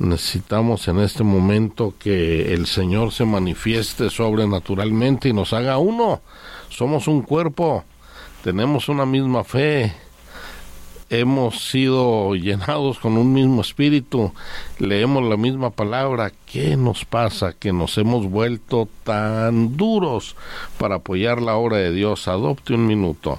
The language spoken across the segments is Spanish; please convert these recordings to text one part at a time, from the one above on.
Necesitamos en este momento que el Señor se manifieste sobrenaturalmente y nos haga uno. Somos un cuerpo, tenemos una misma fe, hemos sido llenados con un mismo espíritu, leemos la misma palabra. ¿Qué nos pasa? Que nos hemos vuelto tan duros para apoyar la obra de Dios. Adopte un minuto,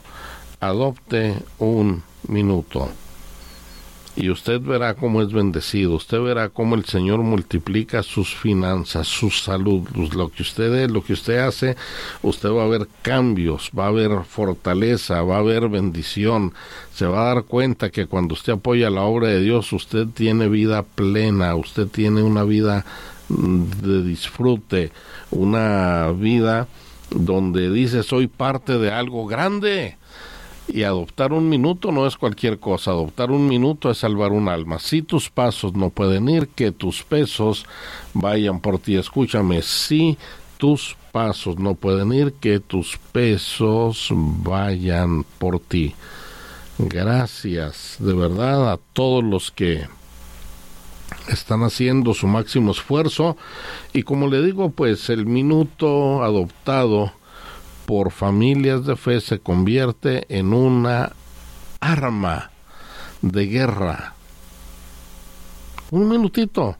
y usted verá cómo es bendecido, usted verá cómo el Señor multiplica sus finanzas, su salud, lo que usted hace, usted va a ver cambios, va a haber fortaleza, va a haber bendición, se va a dar cuenta que cuando usted apoya la obra de Dios, usted tiene vida plena, usted tiene una vida de disfrute, una vida donde dice soy parte de algo grande. Y adoptar un minuto no es cualquier cosa, adoptar un minuto es salvar un alma. Si tus pasos no pueden ir, que tus pesos vayan por ti. Escúchame, si tus pasos no pueden ir, que tus pesos vayan por ti. Gracias de verdad a todos los que están haciendo su máximo esfuerzo. Y como le digo, pues el minuto adoptado por familias de fe se convierte en una arma de guerra. Un minutito.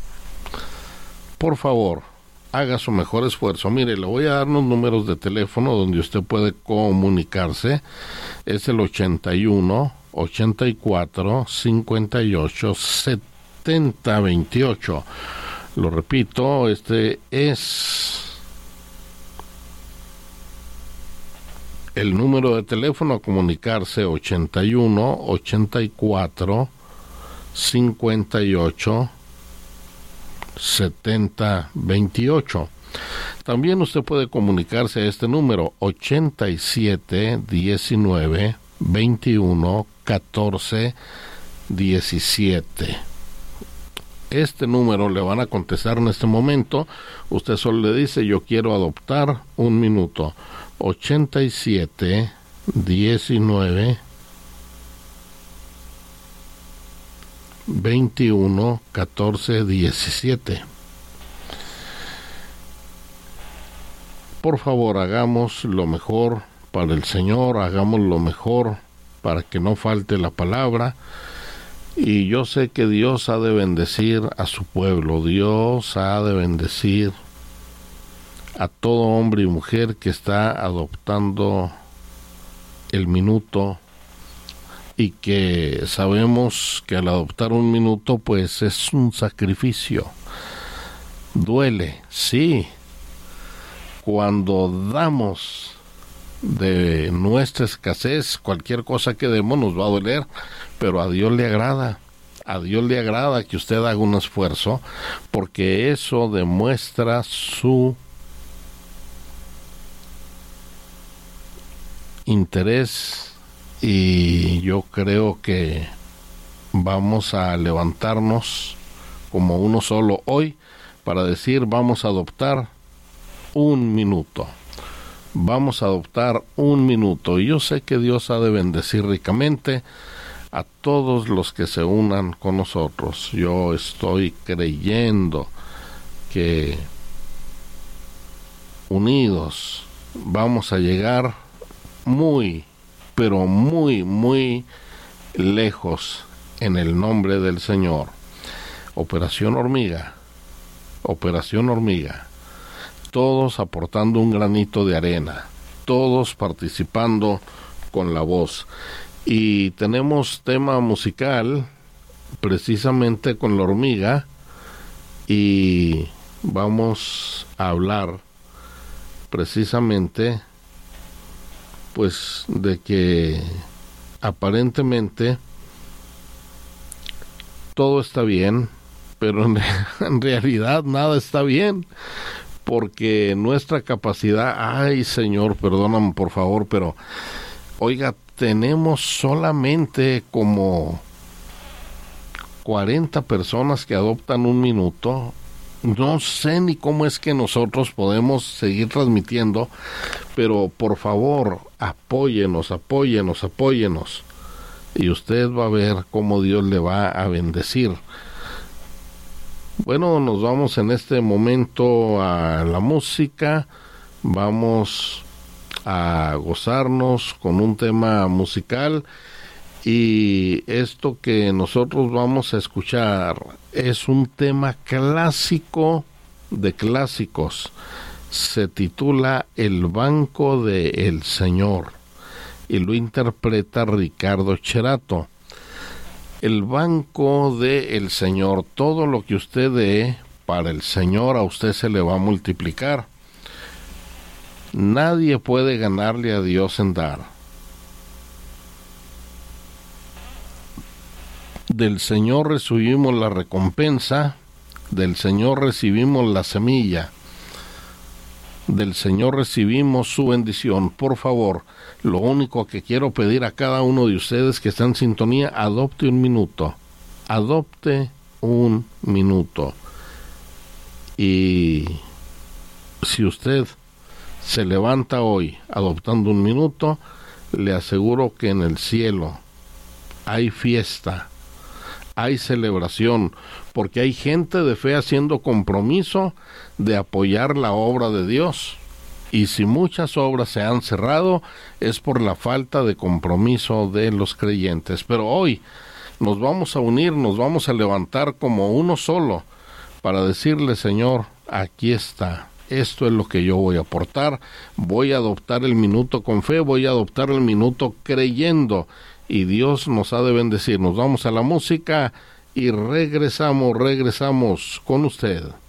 Por favor, haga su mejor esfuerzo. Mire, le voy a dar unos números de teléfono donde usted puede comunicarse. Es el 81 84 58 70 28. Lo repito, este es el número de teléfono a comunicarse: 81 84 58 70 28. También usted puede comunicarse a este número: 87 19 21 14 17. Este número le van a contestar en este momento. Usted solo le dice: yo quiero adoptar un minuto. 87 19 21 14 17. Por favor, hagamos lo mejor para el Señor, hagamos lo mejor para que no falte la palabra. Y yo sé que Dios ha de bendecir a su pueblo, Dios ha de bendecir a todo hombre y mujer que está adoptando el minuto, y que sabemos que al adoptar un minuto pues es un sacrificio. Duele, sí. Cuando damos de nuestra escasez, cualquier cosa que demos nos va a doler, pero a Dios le agrada. A Dios le agrada que usted haga un esfuerzo, porque eso demuestra su interés, y yo creo que vamos a levantarnos como uno solo hoy para decir: vamos a adoptar un minuto. Vamos a adoptar un minuto. Y yo sé que Dios ha de bendecir ricamente a todos los que se unan con nosotros. Yo estoy creyendo que unidos vamos a llegar muy, pero muy, muy lejos en el nombre del Señor. Operación Hormiga, Operación Hormiga. Todos aportando un granito de arena, todos participando con la voz. Y tenemos tema musical precisamente con la hormiga, y vamos a hablar precisamente pues de que aparentemente todo está bien, pero en realidad nada está bien, porque nuestra capacidad, ay Señor, perdóname por favor, pero oiga, tenemos solamente como 40 personas que adoptan un minuto. No sé ni cómo es que nosotros podemos seguir transmitiendo, pero por favor, apóyenos, apóyenos, apóyenos, y usted va a ver cómo Dios le va a bendecir. Bueno, nos vamos en este momento a la música, vamos a gozarnos con un tema musical, y esto que nosotros vamos a escuchar es un tema clásico de clásicos. Se titula El Banco de El Señor y lo interpreta Ricardo Cherato. El banco de el Señor, todo lo que usted dé para el Señor, a usted se le va a multiplicar. Nadie puede ganarle a Dios en dar. Del Señor recibimos la recompensa, del Señor recibimos la semilla, del Señor recibimos su bendición. Por favor, lo único que quiero pedir a cada uno de ustedes que está en sintonía, adopte un minuto. Adopte un minuto. Y si usted se levanta hoy adoptando un minuto, le aseguro que en el cielo hay fiesta, hay celebración, porque hay gente de fe haciendo compromiso de apoyar la obra de Dios. Y si muchas obras se han cerrado, es por la falta de compromiso de los creyentes. Pero hoy nos vamos a unir, nos vamos a levantar como uno solo para decirle: Señor, aquí está. Esto es lo que yo voy a aportar. Voy a adoptar el minuto con fe, voy a adoptar el minuto creyendo. Y Dios nos ha de bendecir. Nos vamos a la música y regresamos con usted.